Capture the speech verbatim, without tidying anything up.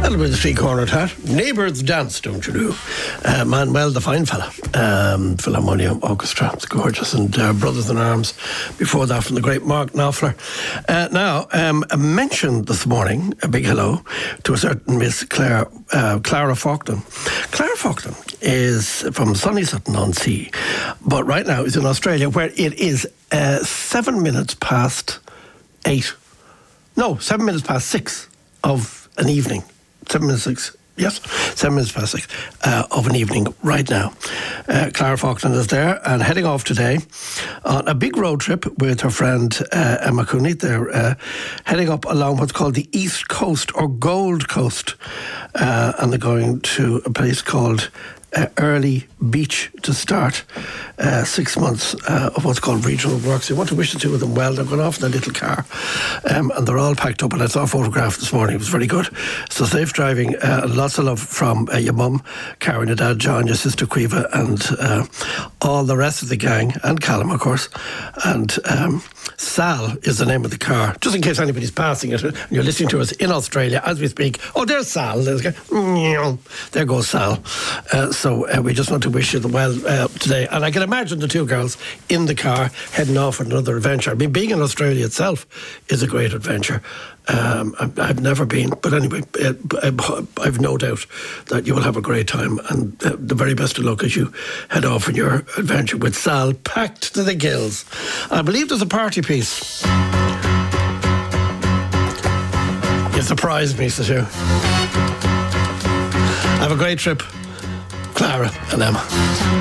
That'll be the three-cornered hat. Neighbours dance, don't you know? Uh, Manuel, the fine fella. Um, Philharmonium Orchestra. It's gorgeous. And uh, Brothers in Arms. Before that, from the great Mark Knopfler. Uh, now, um, I mentioned this morning, a big hello to a certain Miss Claire, uh, Clara Faulkner. Clara Faulkner is from sunny Sutton-on-Sea, but right now is in Australia, where it is uh, seven minutes past eight. No, seven minutes past six of an evening. Seven minutes six. Yes, seven minutes past six uh, of an evening right now. Uh, Clara Faulkner is there and heading off today on a big road trip with her friend uh, Emma Cooney. They're uh, heading up along what's called the East Coast or Gold Coast, uh, and they're going to a place called Uh, Early Beach to start uh, six months uh, of what's called regional works. I want to wish the two of them well. They're going off in a little car um, and they're all packed up, and I saw a photograph this morning. It was very good. So safe driving. Uh, lots of love from uh, your mum, Karen, your dad, John, your sister, Quiva, and uh, all the rest of the gang, and Callum, of course. And um, Sal is the name of the car, just in case anybody's passing it and you're listening to us in Australia as we speak. Oh, there's Sal. There's, there goes Sal. Uh, So uh, we just want to wish you the well uh, today. And I can imagine the two girls in the car heading off on another adventure. I mean, being in Australia itself is a great adventure. Um, I've, I've never been. But anyway, uh, I've no doubt that you will have a great time. And uh, the very best of luck as you head off on your adventure with Sal packed to the gills. I believe there's a party piece. You surprised me, Satu. Have a great trip, Clara and Emma.